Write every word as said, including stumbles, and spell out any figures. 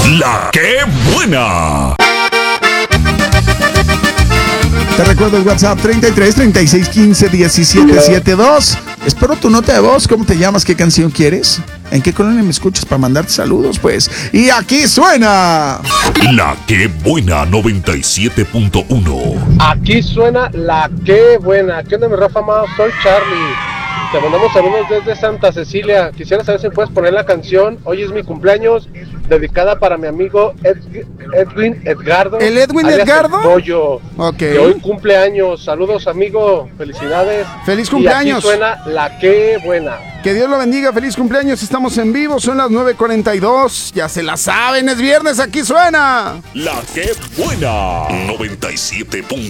La que buena. Te recuerdo el WhatsApp treinta y tres, treinta y seis, quince, diecisiete, setenta y dos. Espero tu nota de voz. ¿Cómo te llamas? ¿Qué canción quieres? ¿En qué colonia me escuchas para mandarte saludos? Pues, y aquí suena La que buena noventa y siete punto uno. Aquí suena La que buena. ¿Qué onda, mi Rafa amado? Soy Charlie. Te mandamos saludos desde Santa Cecilia. Quisiera saber si puedes poner la canción Hoy es mi cumpleaños, dedicada para mi amigo Ed, Edwin Edgardo. ¿El Edwin Edgardo? El pollo. Ok. Que hoy cumpleaños. Saludos, amigo. Felicidades. Feliz cumpleaños. Y aquí suena La que buena. Que Dios lo bendiga, feliz cumpleaños. Estamos en vivo, son las nueve cuarenta y dos. Ya se la saben, es viernes, aquí suena La que buena noventa y siete punto uno.